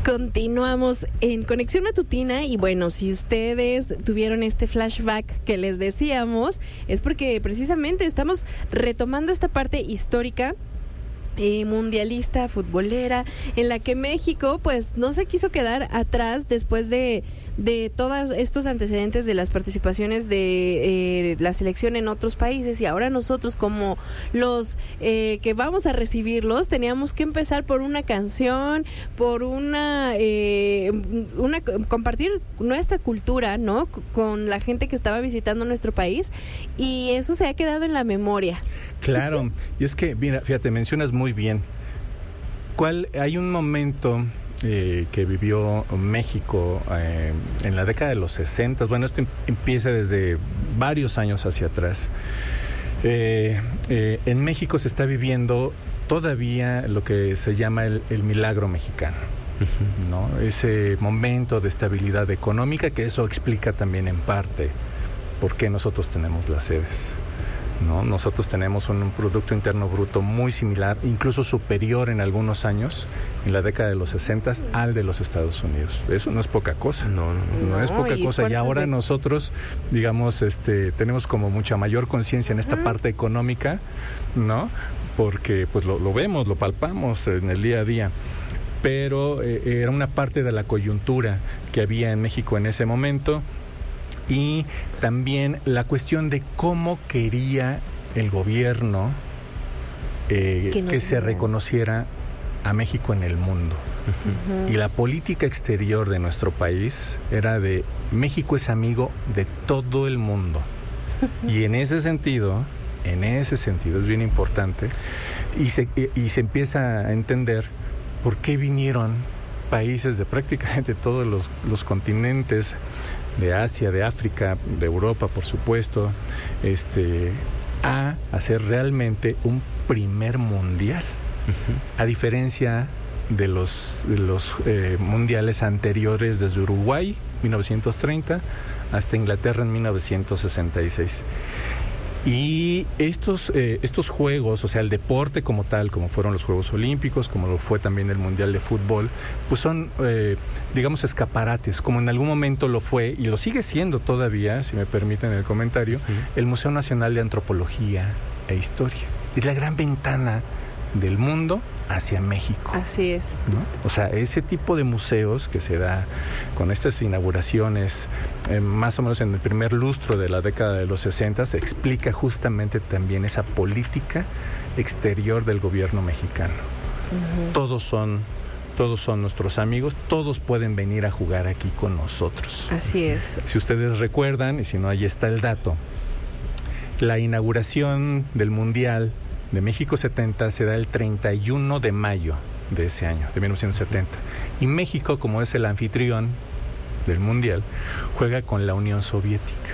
Continuamos en Conexión Matutina y bueno, si ustedes tuvieron este flashback que les decíamos, es porque precisamente estamos retomando esta parte histórica, mundialista, futbolera, en la que México pues no se quiso quedar atrás después de todos estos antecedentes de las participaciones de la selección en otros países, y ahora nosotros como los que vamos a recibirlos teníamos que empezar por una canción, por una compartir nuestra cultura, ¿no? Con la gente que estaba visitando nuestro país, y eso se ha quedado en la memoria. Claro, y es que, mira, fíjate, mencionas muy bien. Hay un momento que vivió México en la década de los 60, bueno, esto empieza desde varios años hacia atrás. En México se está viviendo todavía lo que se llama el milagro mexicano, ¿no? Ese momento de estabilidad económica, que eso explica también en parte por qué nosotros tenemos las sedes, ¿no? Nosotros tenemos un Producto Interno Bruto muy similar, incluso superior en algunos años, en la década de los 60, al de los Estados Unidos. Eso no es poca cosa. No es poca cosa. Y ahora nosotros, digamos, tenemos como mucha mayor conciencia en esta parte económica, ¿no? Porque pues lo vemos, lo palpamos en el día a día. Pero era una parte de la coyuntura que había en México en ese momento. Y también la cuestión de cómo quería el gobierno que se reconociera a México en el mundo. Y la política exterior de nuestro país era de México es amigo de todo el mundo. Y en ese sentido es bien importante, y se empieza a entender por qué vinieron países de prácticamente todos los continentes, de Asia, de África, de Europa, por supuesto, a hacer realmente un primer mundial. A diferencia de los mundiales anteriores, desde Uruguay, 1930, hasta Inglaterra en 1966. Y estos juegos, o sea, el deporte como tal, como fueron los Juegos Olímpicos, como lo fue también el Mundial de Fútbol, pues son, digamos, escaparates, como en algún momento lo fue, y lo sigue siendo todavía, si me permiten el comentario, el Museo Nacional de Antropología e Historia. Es la gran ventana del mundo hacia México. Así es, ¿no? O sea, ese tipo de museos que se da con estas inauguraciones, más o menos en el primer lustro de la década de los 60, se explica justamente también esa política exterior del gobierno mexicano. Todos son nuestros amigos, todos pueden venir a jugar aquí con nosotros. Así es. Si ustedes recuerdan, y si no, ahí está el dato, la inauguración del Mundial de México 70 se da el 31 de mayo de ese año, de 1970. Y México, como es el anfitrión del Mundial, juega con la Unión Soviética.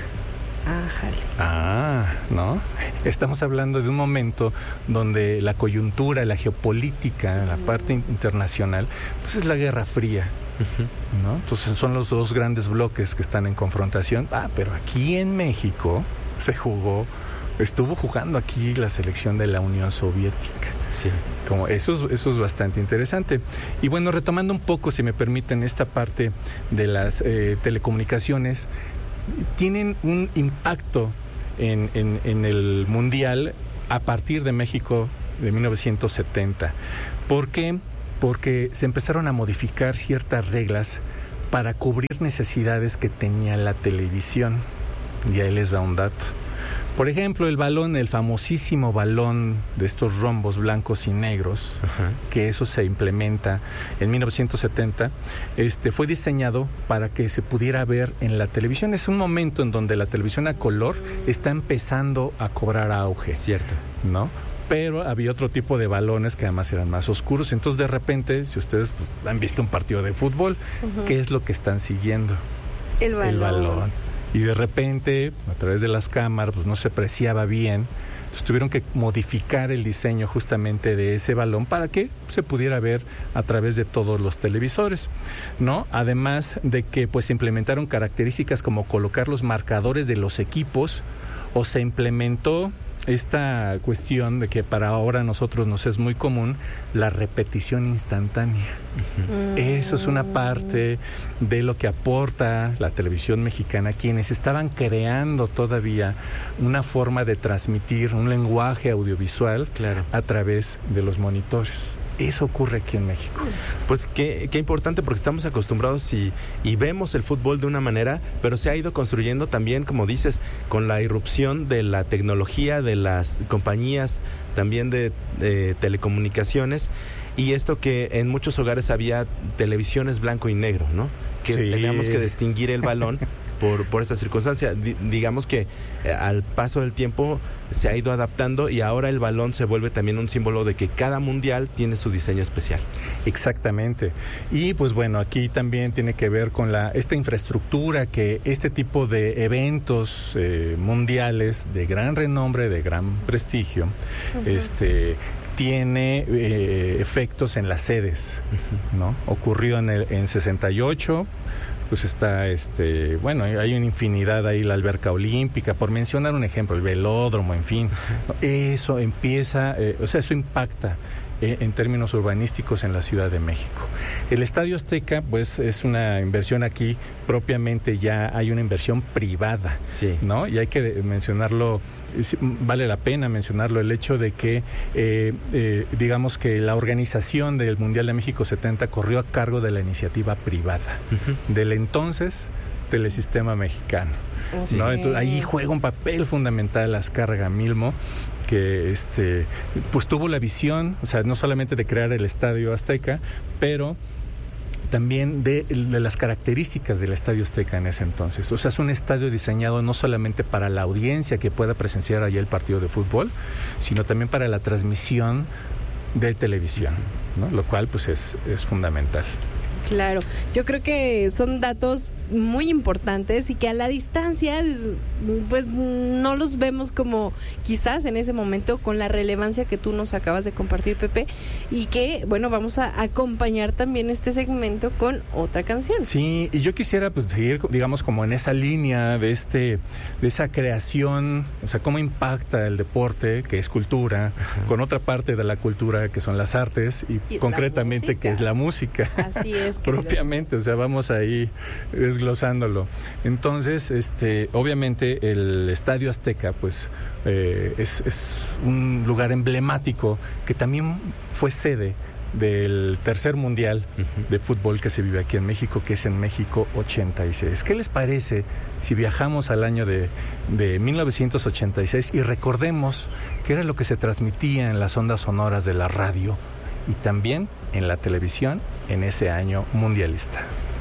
¿No? Estamos hablando de un momento donde la coyuntura, la geopolítica, la parte internacional, pues es la Guerra Fría, ¿no? Entonces son los dos grandes bloques que están en confrontación. Pero aquí en México estuvo jugando aquí la selección de la Unión Soviética. Sí. Como eso es bastante interesante. Y bueno, retomando un poco, si me permiten, esta parte de las telecomunicaciones, tienen un impacto en el Mundial a partir de México de 1970. ¿Por qué? Porque se empezaron a modificar ciertas reglas para cubrir necesidades que tenía la televisión. Y ahí les va un dato. Por ejemplo, el famosísimo balón de estos rombos blancos y negros, que eso se implementa en 1970, fue diseñado para que se pudiera ver en la televisión. Es un momento en donde la televisión a color está empezando a cobrar auge. Cierto. ¿No? Pero había otro tipo de balones que además eran más oscuros. Entonces, de repente, si ustedes han visto un partido de fútbol, ¿qué es lo que están siguiendo? El balón. Y de repente, a través de las cámaras, pues no se apreciaba bien. Entonces tuvieron que modificar el diseño justamente de ese balón para que se pudiera ver a través de todos los televisores, ¿no? Además de que pues se implementaron características como colocar los marcadores de los equipos, o se implementó esta cuestión de que para ahora a nosotros nos es muy común la repetición instantánea. Eso es una parte de lo que aporta la televisión mexicana, quienes estaban creando todavía una forma de transmitir un lenguaje audiovisual a través de los monitores. Eso ocurre aquí en México. Pues qué importante, porque estamos acostumbrados y vemos el fútbol de una manera, pero se ha ido construyendo también, como dices, con la irrupción de la tecnología, de las compañías también de telecomunicaciones, y esto que en muchos hogares había televisiones blanco y negro, ¿no? Que teníamos que distinguir el balón por esta circunstancia. Digamos que al paso del tiempo se ha ido adaptando y ahora el balón se vuelve también un símbolo de que cada mundial tiene su diseño especial. Exactamente. Y pues bueno, aquí también tiene que ver con esta infraestructura que este tipo de eventos mundiales de gran renombre, de gran prestigio, tiene efectos en las sedes, ¿no? Ocurrió en 68, pues está, bueno, hay una infinidad ahí, la alberca olímpica, por mencionar un ejemplo, el velódromo, en fin. Eso empieza, eso impacta en términos urbanísticos en la Ciudad de México. El Estadio Azteca, pues, es una inversión aquí, propiamente ya hay una inversión privada, ¿no? Y hay que mencionarlo, vale la pena mencionarlo, el hecho de que, digamos que la organización del Mundial de México 70 corrió a cargo de la iniciativa privada, del entonces Telesistema Mexicano, ¿no? Entonces, ahí juega un papel fundamental Azcárraga Milmo, que pues tuvo la visión, o sea, no solamente de crear el Estadio Azteca, pero también de las características del Estadio Azteca en ese entonces. O sea, es un estadio diseñado no solamente para la audiencia que pueda presenciar allá el partido de fútbol, sino también para la transmisión de televisión, ¿no? Lo cual pues es fundamental. Claro, yo creo que son datos muy importantes y que a la distancia pues no los vemos como quizás en ese momento con la relevancia que tú nos acabas de compartir, Pepe, y que bueno, vamos a acompañar también este segmento con otra canción. Sí, y yo quisiera pues seguir, digamos, como en esa línea de esa creación, o sea, cómo impacta el deporte, que es cultura, con otra parte de la cultura que son las artes y concretamente que es la música. Así es. Propiamente, o sea, vamos ahí desglosándolo. Entonces, obviamente el Estadio Azteca, pues, es un lugar emblemático que también fue sede del tercer mundial de fútbol que se vive aquí en México, que es en México 86. ¿Qué les parece si viajamos al año de 1986 y recordemos qué era lo que se transmitía en las ondas sonoras de la radio y también en la televisión en ese año mundialista?